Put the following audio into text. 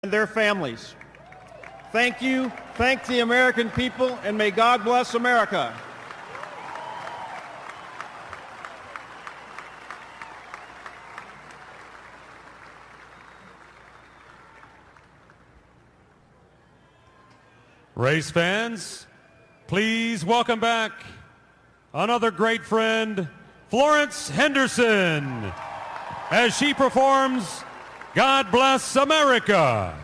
and their families. Thank you, thank the American people, and may God bless America. Race fans, please welcome back another great friend, Florence Henderson, as she performs God Bless America.